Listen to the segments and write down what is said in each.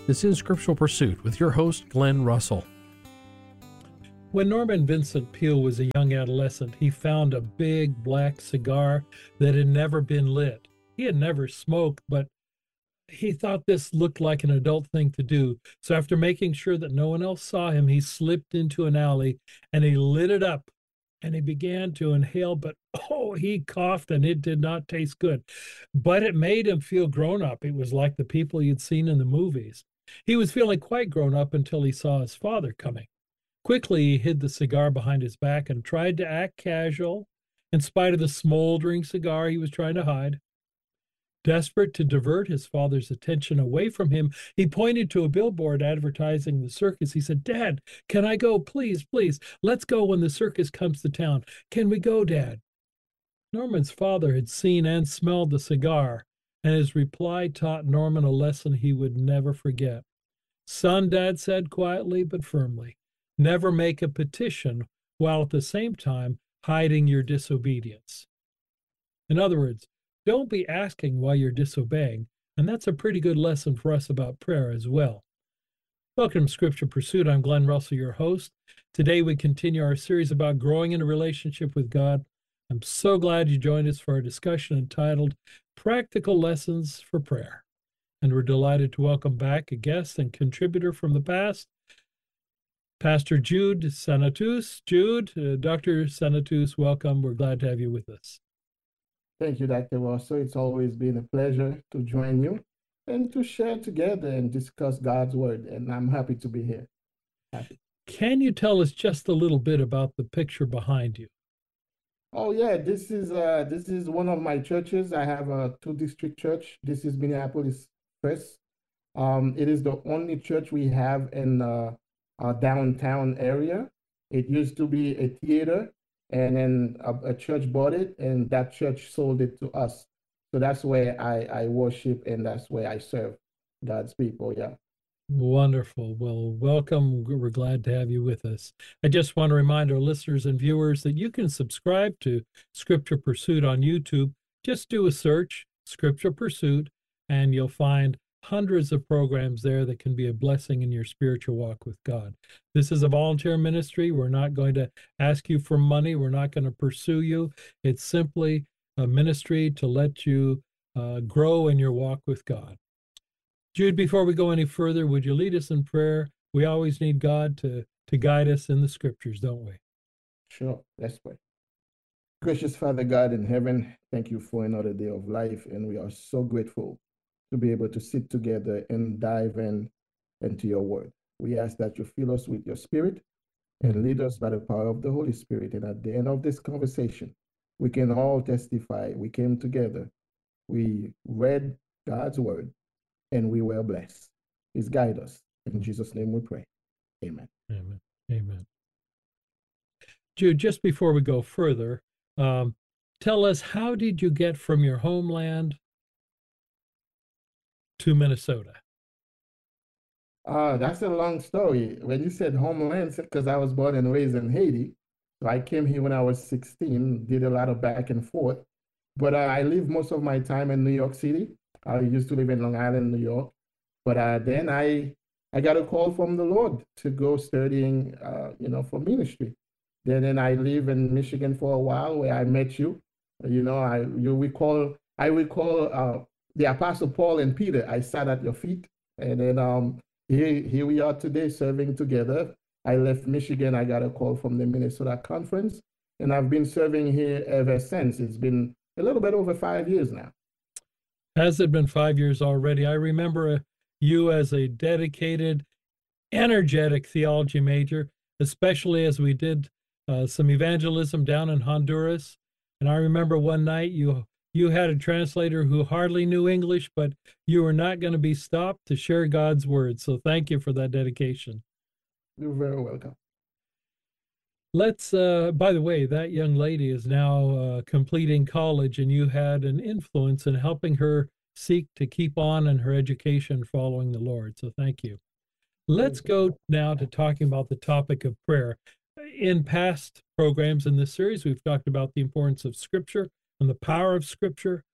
is In Scriptural Pursuit with your host, Glenn Russell. When Norman Vincent Peale was a young adolescent, he found a big black cigar that had never been lit. He had never smoked, but he thought this looked like an adult thing to do. So after making sure that no one else saw him, he slipped into an alley and he lit it up and he began to inhale, but he coughed and it did not taste good. But it made him feel grown up. It was like the people you'd seen in the movies. He was feeling quite grown up until he saw his father coming. Quickly, he hid the cigar behind his back and tried to act casual in spite of the smoldering cigar he was trying to hide. Desperate to divert his father's attention away from him, he pointed to a billboard advertising the circus. He said, "Dad, can I go? Please, please. Let's go when the circus comes to town. Can we go, Dad?" Norman's father had seen and smelled the cigar, and his reply taught Norman a lesson he would never forget. "Son," Dad said quietly but firmly, "never make a petition while at the same time hiding your disobedience." In other words, don't be asking while you're disobeying, and that's a pretty good lesson for us about prayer as well. Welcome to Scripture Pursuit. I'm Glenn Russell, your host. Today we continue our series about growing in a relationship with God. I'm so glad you joined us for our discussion entitled Practical Lessons for Prayer. And we're delighted to welcome back a guest and contributor from the past, Pastor Jude Sanatus. Jude, Dr. Sanatus, welcome. We're glad to have you with us. Thank you, Dr. Russell. It's always been a pleasure to join you and to share together and discuss God's Word, and I'm happy to be here. Happy. Can you tell us just a little bit about the picture behind you? Oh yeah, this is one of my churches. I have a two-district church. This is Minneapolis First. It is the only church we have in a downtown area. It used to be a theater, and then a church bought it, and that church sold it to us. So that's where I worship, and that's where I serve God's people. Yeah. Wonderful. Well, welcome. We're glad to have you with us. I just want to remind our listeners and viewers that you can subscribe to Scripture Pursuit on YouTube. Just do a search, Scripture Pursuit, and you'll find hundreds of programs there that can be a blessing in your spiritual walk with God. This is a volunteer ministry. We're not going to ask you for money. We're not going to pursue you. It's simply a ministry to let you grow in your walk with God. Jude, before we go any further, would you lead us in prayer? We always need God to guide us in the Scriptures, don't we? Sure. Let's pray. Gracious Father God in heaven, thank you for another day of life, and we are so grateful to be able to sit together and dive into your word. We ask that you fill us with your spirit and lead us by the power of the Holy Spirit. And at the end of this conversation, we can all testify. We came together, we read God's word, and we were blessed. Please guide us. In Jesus' name we pray. Amen. Amen. Amen. Jude, just before we go further, tell us, how did you get from your homeland to Minnesota? That's a long story. When you said homeland, because I was born and raised in Haiti. So I came here when I was 16, did a lot of back and forth. But I lived most of my time in New York City. I used to live in Long Island, New York. But then I got a call from the Lord to go studying, for ministry. Then I lived in Michigan for a while, where I met you. I recall the Apostle Paul and Peter. I sat at your feet, and then here we are today serving together. I left Michigan. I got a call from the Minnesota Conference, and I've been serving here ever since. It's been a little bit over 5 years now. Has it been 5 years already? I remember you as a dedicated, energetic theology major, especially as we did some evangelism down in Honduras. And I remember one night you had a translator who hardly knew English, but you were not going to be stopped to share God's word. So thank you for that dedication. You're very welcome. Let's, by the way, that young lady is now completing college, and you had an influence in helping her seek to keep on in her education following the Lord. So thank you. Let's go now to talking about the topic of prayer. In past programs in this series, we've talked about the importance of Scripture and the power of Scripture.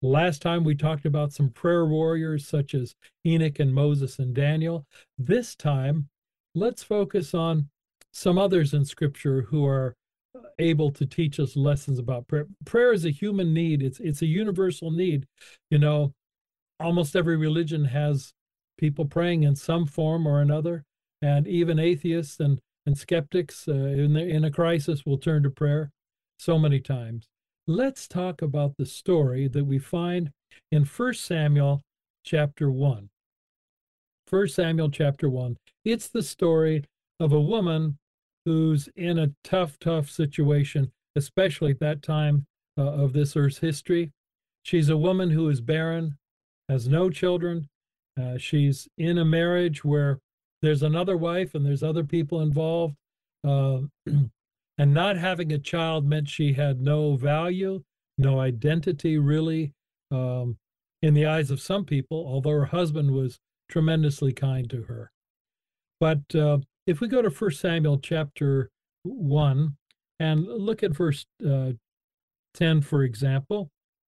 Last time we talked about some prayer warriors such as Enoch and Moses and Daniel. This time, let's focus on some others in Scripture who are able to teach us lessons about prayer. Prayer is a human need. It's a universal need. You know, almost every religion has people praying in some form or another, and even atheists and skeptics in a crisis will turn to prayer so many times. Let's talk about the story that we find in 1 Samuel chapter 1. 1 Samuel chapter 1. It's the story of a woman who's in a tough situation, especially at that time of this earth's history. She's a woman who is barren, has no children. She's in a marriage where there's another wife and there's other people involved. And not having a child meant she had no value, no identity really in the eyes of some people, although her husband was tremendously kind to her. But if we go to 1 Samuel chapter 1 and look at verse 10, for example,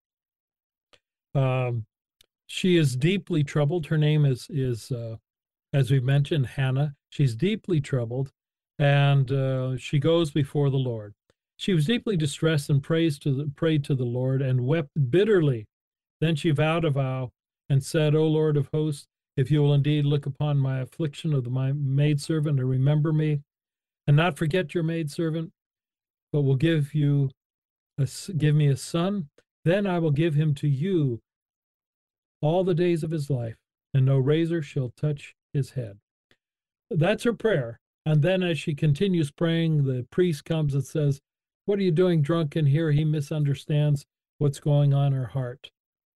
she is deeply troubled. Her name is as we've mentioned, Hannah. She's deeply troubled, and she goes before the Lord. She was deeply distressed and prayed to the Lord and wept bitterly. Then she vowed a vow and said, O Lord of hosts, if you will indeed look upon my affliction of my maidservant and remember me, and not forget your maidservant, but will give me a son, then I will give him to you all the days of his life, and no razor shall touch his head. That's her prayer. And then as she continues praying, the priest comes and says, what are you doing drunk in here? He misunderstands what's going on in her heart.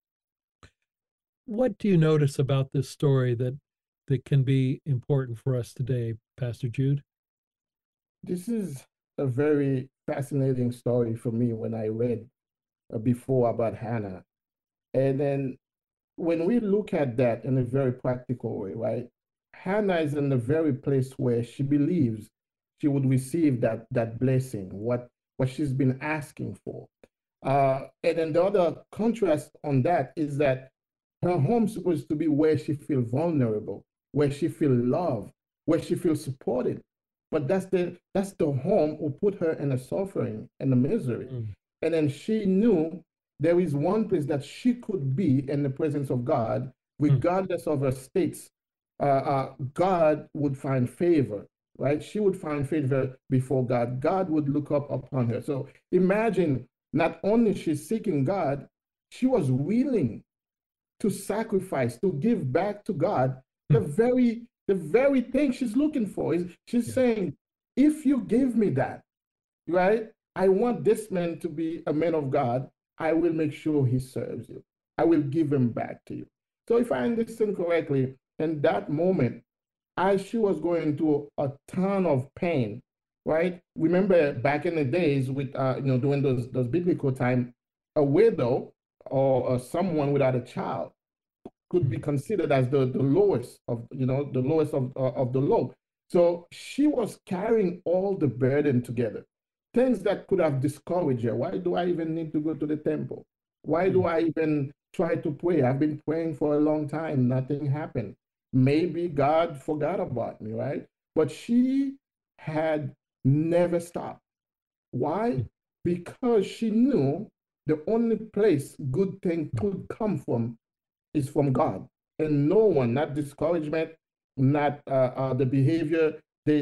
What do you notice about this story that can be important for us today, Pastor Jude? This is a very fascinating story for me when I read before about Hannah. And then when we look at that in a very practical way, right? Hannah is in the very place where she believes she would receive that blessing, what she's been asking for. And then the other contrast on that is that her home's supposed to be where she feels vulnerable, where she feels loved, where she feels supported. But that's the home who put her in a suffering and a misery. And then she knew there is one place that she could be in the presence of God, regardless of her states. God would find favor, right? She would find favor before God. God would look up upon her. So imagine, not only she's seeking God, she was willing to sacrifice, to give back to God the very thing she's looking for. She's saying, if you give me that, right? I want this man to be a man of God. I will make sure he serves you. I will give him back to you. So if I understand correctly, in that moment, as she was going through a ton of pain, right? Remember back in the days with, during those biblical time, a widow or someone without a child could be considered as the lowest of, the lowest of the low. So she was carrying all the burden together, things that could have discouraged her. Why do I even need to go to the temple? Why do I even try to pray? I've been praying for a long time. Nothing happened. Maybe God forgot about me, right? But she had never stopped. Why? Because she knew the only place good thing could come from is from God. And no one, not discouragement, not the behavior they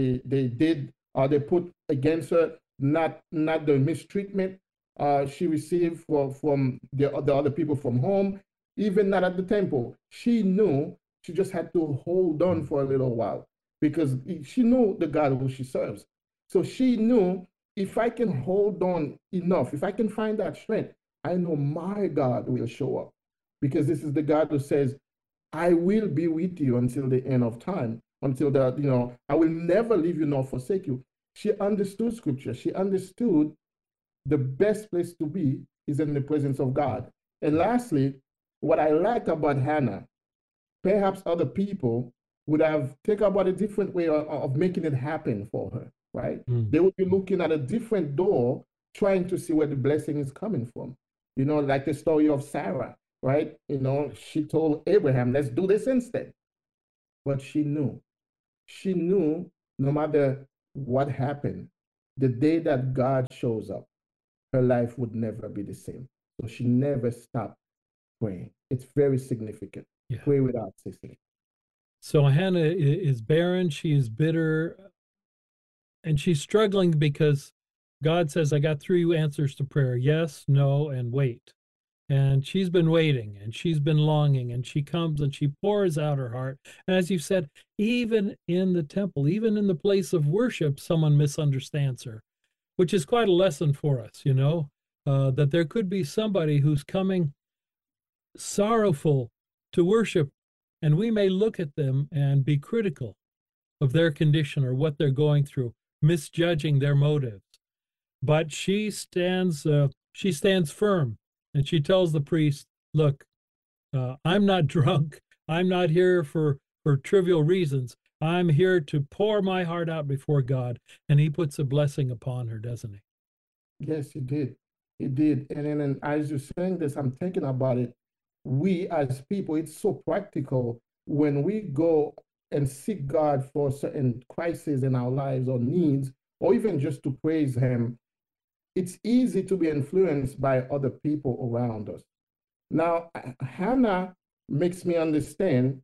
did or they put against her, not the mistreatment she received from the other people from home, even not at the temple. She knew she just had to hold on for a little while because she knew the God who she serves. So she knew, if I can hold on enough, if I can find that strength, I know my God will show up, because this is the God who says, I will be with you until the end of time, until I will never leave you nor forsake you. She understood scripture. She understood the best place to be is in the presence of God. And lastly, what I like about Hannah, perhaps other people would have taken about a different way of making it happen for her, right? They would be looking at a different door, trying to see where the blessing is coming from. You know, like the story of Sarah, right? You know, she told Abraham, let's do this instead. But she knew no matter what happened, the day that God shows up, her life would never be the same. So she never stopped praying. It's very significant. Yeah. Pray without ceasing. So Hannah is barren. She is bitter, and she's struggling because God says, I got three answers to prayer: yes, no, and wait. And she's been waiting and she's been longing, and she comes and she pours out her heart. And as you said, even in the temple, even in the place of worship, someone misunderstands her, which is quite a lesson for us, you know, that there could be somebody who's coming sorrowful to worship, and we may look at them and be critical of their condition or what they're going through, misjudging their motives. But she stands firm, and she tells the priest, "Look, I'm not drunk. I'm not here for trivial reasons. I'm here to pour my heart out before God." And he puts a blessing upon her, doesn't he? Yes, he did. He did. And then as you're saying this, I'm thinking about it. We as people, it's so practical when we go and seek God for certain crises in our lives or needs, or even just to praise Him. It's easy to be influenced by other people around us. Now, Hannah makes me understand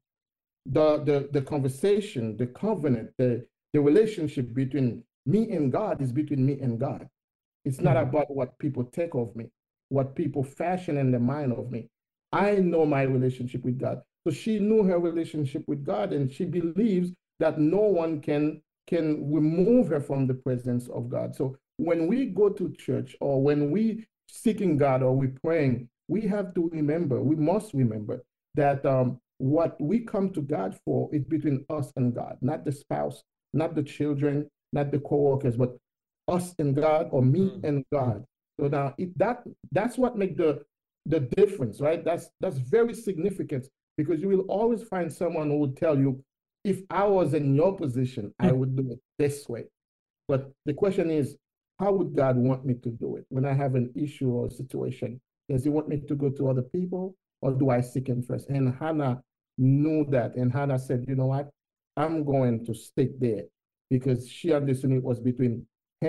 the conversation, the covenant, the relationship between me and God is between me and God. It's not about what people take of me, what people fashion in the mind of me. I know my relationship with God. So she knew her relationship with God, and she believes that no one can remove her from the presence of God. So when we go to church, or when we seeking God, or we praying, we have to remember, we must remember that what we come to God for is between us and God, not the spouse, not the children, not the co-workers, but us and God, or me and God. So now that's what makes the difference, right? That's very significant, because you will always find someone who would tell you, if I was in your position, I would do it this way. But the question is, how would God want me to do it when I have an issue or a situation? Does he want me to go to other people, or do I seek him first? And Hannah knew that. And Hannah said, you know what? I'm going to stick there, because she understood it was between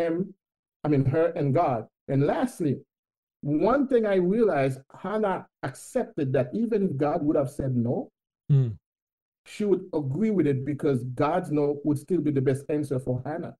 her and God. And lastly, one thing I realized, Hannah accepted that even if God would have said no, she would agree with it, because God's no would still be the best answer for Hannah.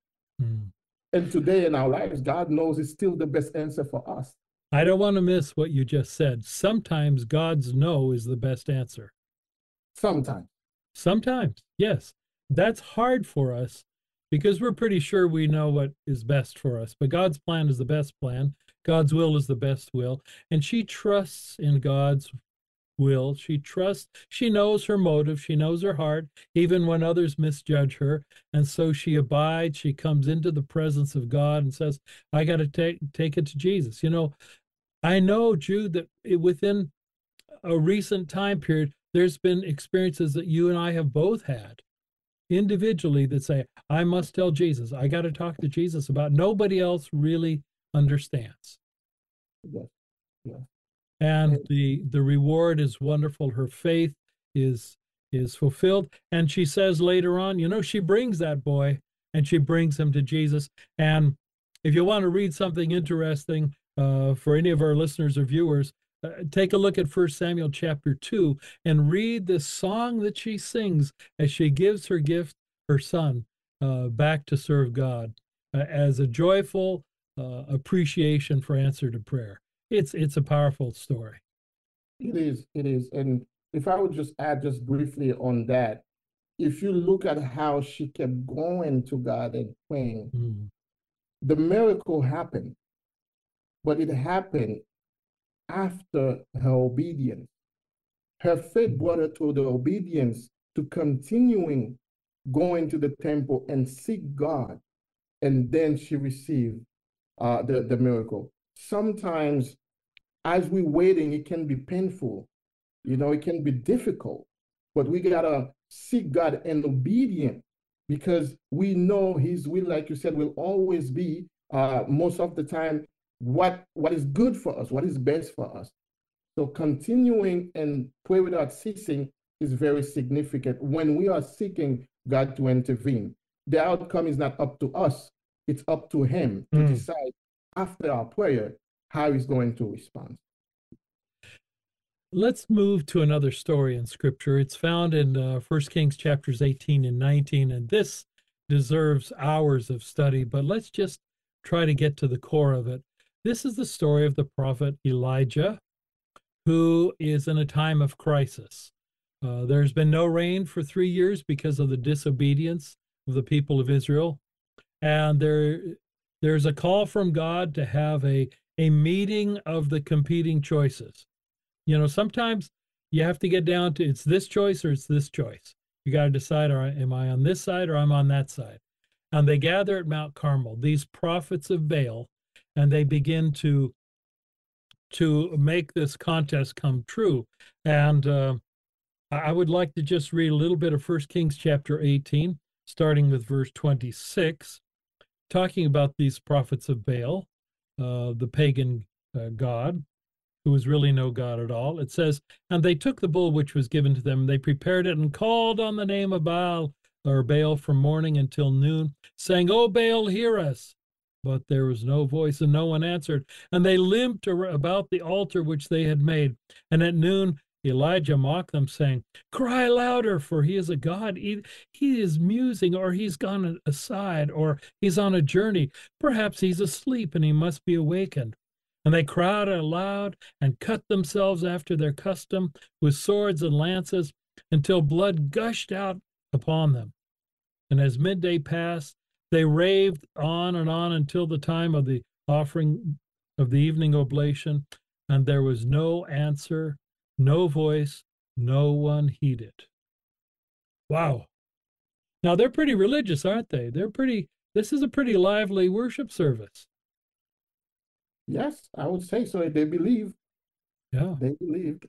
And today in our lives, God knows it's still the best answer for us. I don't want to miss what you just said. Sometimes God's no is the best answer. Sometimes. Sometimes, yes. That's hard for us, because we're pretty sure we know what is best for us. But God's plan is the best plan. God's will is the best will. And she trusts in God's will. She knows her motive. She knows her heart, even when others misjudge her. And so she abides. She comes into the presence of God and says, I got to take it to Jesus. You know, I know, Jude, that within a recent time period, there's been experiences that you and I have both had individually that say, I must tell Jesus. I got to talk to Jesus about. Nobody else really understands. Yes. Yes. And the reward is wonderful. Her faith is fulfilled. And she says later on, you know, she brings that boy and she brings him to Jesus. And if you want to read something interesting for any of our listeners or viewers, take a look at 1 Samuel chapter 2 and read the song that she sings as she gives her gift, her son, back to serve God as a joyful appreciation for answer to prayer. It's a powerful story. It is. And if I would just add just briefly on that, if you look at how she kept going to God and praying, the miracle happened, but it happened after her obedience. Her faith brought her to the obedience to continuing going to the temple and seek God, and then she received the miracle. Sometimes as we're waiting, it can be painful, you know, it can be difficult, but we gotta seek God and obedient, because we know his will, like you said, will always be most of the time what is good for us, what is best for us. So continuing and pray without ceasing is very significant when we are seeking God to intervene. The outcome is not up to us, it's up to Him to decide after our prayer how He's going to respond. Let's move to another story in Scripture. It's found in 1 Kings chapters 18 and 19, and this deserves hours of study, but let's just try to get to the core of it. This is the story of the prophet Elijah, who is in a time of crisis. There's been no rain for 3 years because of the disobedience of the people of Israel, and there's a call from God to have a meeting of the competing choices. You know, sometimes you have to get down to it's this choice or it's this choice. You got to decide, all right, am I on this side or I'm on that side? And they gather at Mount Carmel, these prophets of Baal, and they begin to make this contest come true. And I would like to just read a little bit of 1 Kings chapter 18, starting with verse 26, talking about these prophets of Baal, the pagan god, who was really no God at all. It says, and they took the bull which was given to them, they prepared it and called on the name of Baal from morning until noon, saying, O Baal, hear us. But there was no voice and no one answered. And they limped about the altar which they had made. And at noon Elijah mocked them, saying, cry louder, for he is a god. He is musing, or he's gone aside, or he's on a journey. Perhaps he's asleep and he must be awakened. And they cried aloud and cut themselves after their custom with swords and lances until blood gushed out upon them. And as midday passed, they raved on and on until the time of the offering of the evening oblation, and there was no answer, no voice, no one heeded. Wow. Now they're pretty religious, aren't they? This is a pretty lively worship service. Yes, I would say so. They believe. Yeah. They believed.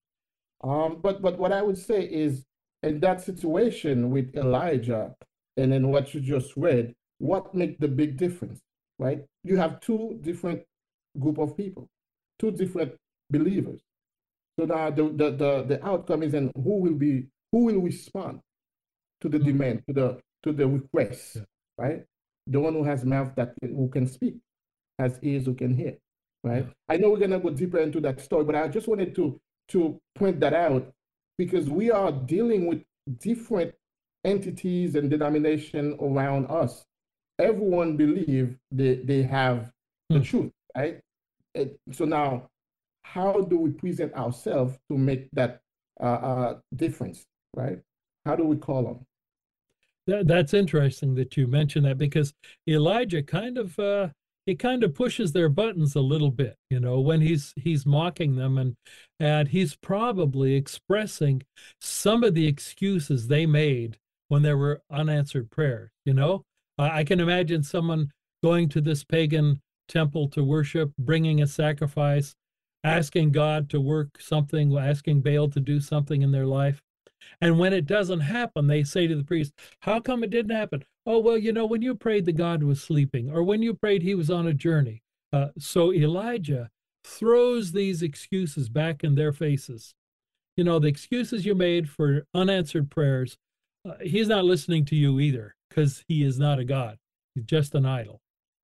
But what I would say is, in that situation with Elijah and in what you just read, what makes the big difference, right? You have two different group of people, two different believers. So now the outcome is, and who will respond to the demand, to the request, right? The one who has mouth who can speak, has ears who can hear, right? I know we're gonna go deeper into that story, but I just wanted to point that out because we are dealing with different entities and denomination around us. Everyone believes they have the truth, right? So now, how do we present ourselves to make that difference, right? How do we call them? That's interesting that you mentioned that, because Elijah he kind of pushes their buttons a little bit, you know, when he's mocking them, and he's probably expressing some of the excuses they made when there were unanswered prayers. You know, I can imagine someone going to this pagan temple to worship, bringing a sacrifice, asking God to work something, asking Baal to do something in their life. And when it doesn't happen, they say to the priest, how come it didn't happen? Oh, well, you know, when you prayed, the God was sleeping, or when you prayed, he was on a journey. So Elijah throws these excuses back in their faces. You know, the excuses you made for unanswered prayers, he's not listening to you either, because he is not a God. He's just an idol.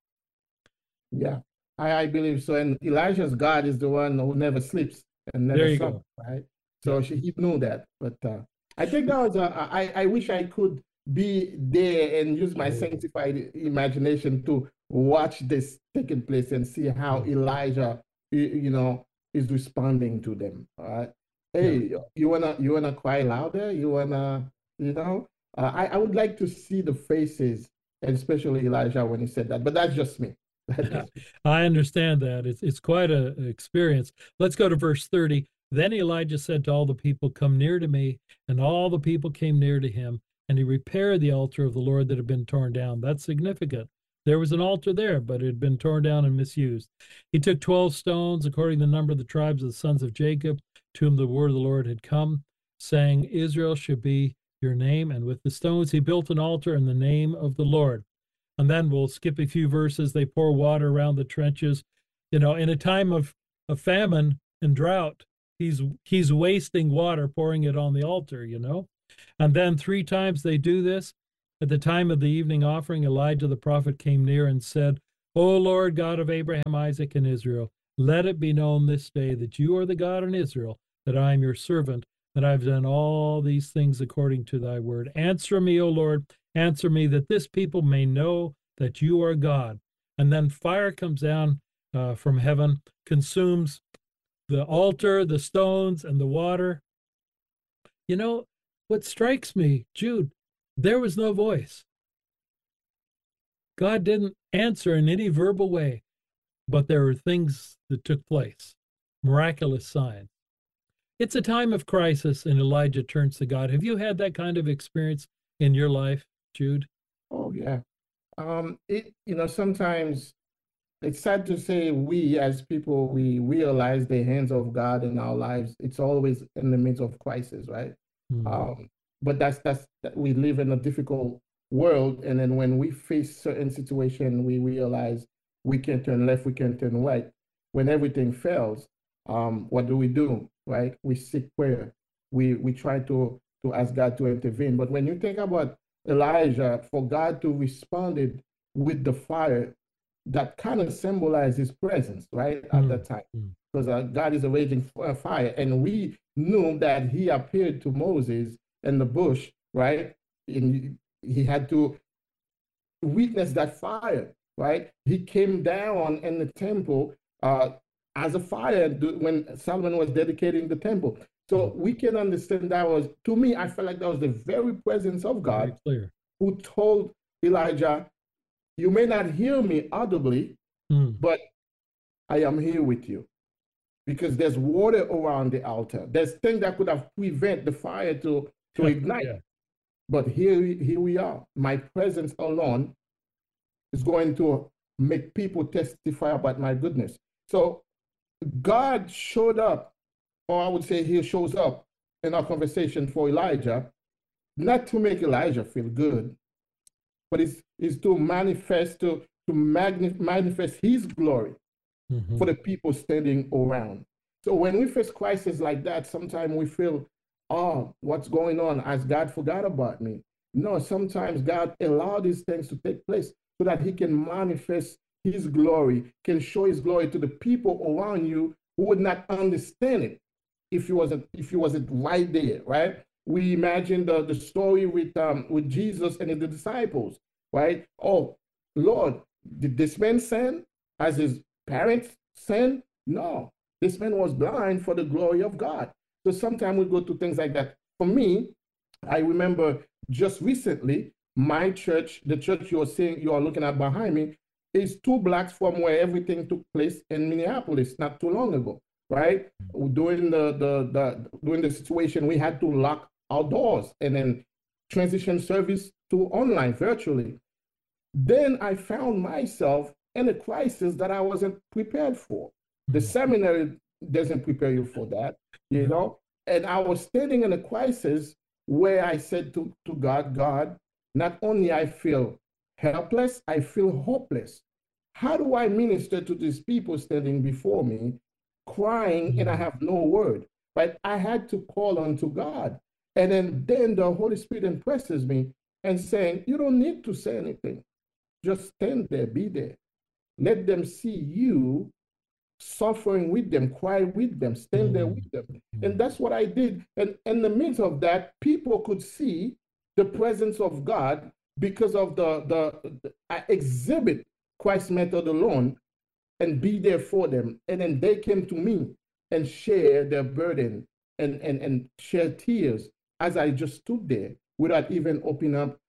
Yeah, I believe so. And Elijah's God is the one who never sleeps and never slumbers, right? So he knew that. But I think that was, I wish I could be there and use my sanctified imagination to watch this taking place and see how Elijah, you know, is responding to them. All right. Hey, you wanna cry louder? You wanna, you know? I would like to see the faces, and especially Elijah when he said that. But that's just me. I understand that. It's quite an experience. Let's go to verse 30. Then Elijah said to all the people, come near to me. And all the people came near to him, and he repaired the altar of the Lord that had been torn down. That's significant. There was an altar there, but it had been torn down and misused. He took 12 stones, according to the number of the tribes of the sons of Jacob, to whom the word of the Lord had come, saying, Israel should be your name. And with the stones he built an altar in the name of the Lord. And then we'll skip a few verses. They pour water around the trenches You know, in a time of famine and drought, he's wasting water, pouring it on the altar, you know. And then three times they do this. At the time of the evening offering, Elijah the prophet came near and said, O Lord God of Abraham, Isaac, and Israel, let it be known this day that you are the God in Israel, that I am your servant, that I've done all these things according to thy word. Answer me, O Lord, answer me, that this people may know that you are God. And then fire comes down from heaven, consumes the altar, the stones, and the water. You know, what strikes me, Jude, there was no voice. God didn't answer in any verbal way, but there were things that took place, miraculous signs. It's a time of crisis, and Elijah turns to God. Have you had that kind of experience in your life, Jude? Oh yeah. Sometimes it's sad to say we as people, we realize the hands of God in our lives. It's always in the midst of crisis, right? Mm. But we live in a difficult world, and then when we face certain situation, we realize we can turn left, we can turn right. When everything fails, what do? Right? We seek prayer. We try to ask God to intervene. But when you think about Elijah, for God to responded with the fire, that kind of symbolizes his presence, right, at that time. Mm. Because God is a raging fire. And we knew that he appeared to Moses in the bush, right? And he had to witness that fire, right? He came down in the temple as a fire when Solomon was dedicating the temple. So we can understand that was, to me, I felt like that was the very presence of God who told Elijah, you may not hear me audibly, but I am here with you. Because there's water around the altar. There's things that could have prevented the fire to ignite. Yeah. But here we are. My presence alone is going to make people testify about my goodness. So God showed up, or I would say he shows up in our conversation for Elijah, not to make Elijah feel good, but it's to manifest, to manifest his glory for the people standing around. So when we face crisis like that, sometimes we feel, oh, what's going on? Has God forgot about me? No, sometimes God allowed these things to take place so that he can manifest his glory, can show his glory to the people around you who would not understand it if he wasn't right there, right? We imagine the story with Jesus and the disciples, right? Oh, Lord, did this man sin as his parents sin? No, this man was blind for the glory of God. So sometimes we go to things like that. For me, I remember just recently, my church, the church you are looking at behind me, is 2 blocks from where everything took place in Minneapolis not too long ago, right? During the situation, we had to lock our doors and then transition service to online virtually. Then I found myself in a crisis that I wasn't prepared for. The seminary doesn't prepare you for that, you know? And I was standing in a crisis where I said to God, God, not only I feel helpless, I feel hopeless. How do I minister to these people standing before me, crying, and I have no word? But I had to call on to God. And then the Holy Spirit impresses me and saying, you don't need to say anything. Just stand there, be there. Let them see you suffering with them, cry with them, stand there with them. And that's what I did. And in the midst of that, people could see the presence of God because of I exhibit Christ's method alone and be there for them. And then they came to me and share their burden and share tears as I just stood there without even opening up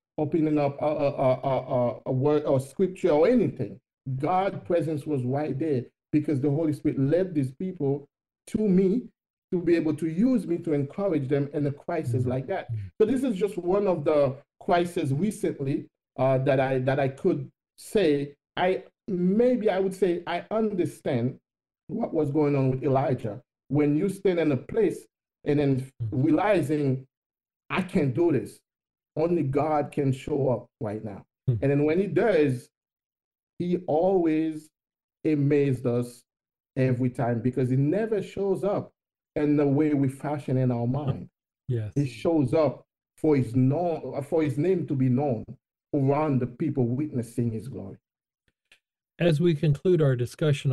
a word or scripture or anything. God's presence was right there because the Holy Spirit led these people to me to be able to use me to encourage them in a crisis like that. So this is just one of the crises recently that I could say I would say I understand what was going on with Elijah. When you stand in a place and then realizing I can't do this, only God can show up right now. And then when he does, he always amazed us every time because it never shows up in the way we fashion in our mind. Yes. It shows up for his name to be known around the people witnessing his glory. As we conclude our discussion